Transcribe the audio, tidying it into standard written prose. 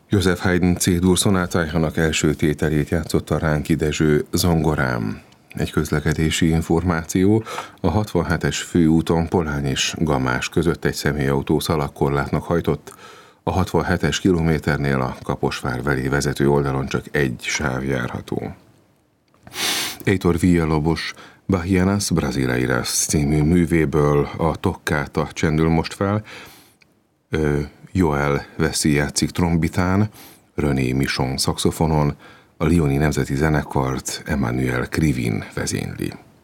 József Haydn C-dur szonátájának első tételét játszotta Ránki Dezső zongorán. Egy közlekedési információ: a 67-es főúton Polány és Gamás között egy személyautó szalagkorlátnak hajtott. A 67-es kilométernél a Kaposvár felé vezető oldalon csak egy sáv járható. Heitor Villa-Lobos Bahianas Brasileiras című művéből a Toccata csendül most fel. Joel Veszi játszik trombitán, René Michon szaxofonon, a Lyoni Nemzeti Zenekart Emmanuel Krivin vezényli.